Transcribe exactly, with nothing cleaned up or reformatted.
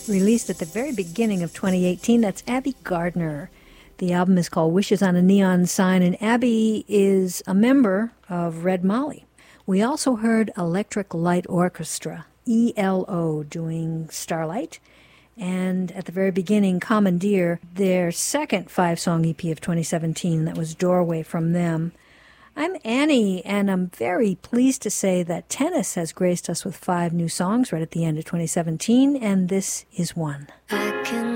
released at the very beginning of twenty eighteen. That's Abby Gardner. The album is called Wishes on a Neon Sign, and Abby is a member of Red Molly. We also heard Electric Light Orchestra, E L O, doing Starlight. And at the very beginning, Commandeer, their second five-song E P of twenty seventeen, that was Doorway from them. I'm Annie, and I'm very pleased to say that Tennis has graced us with five new songs right at the end of twenty seventeen, and this is one. I can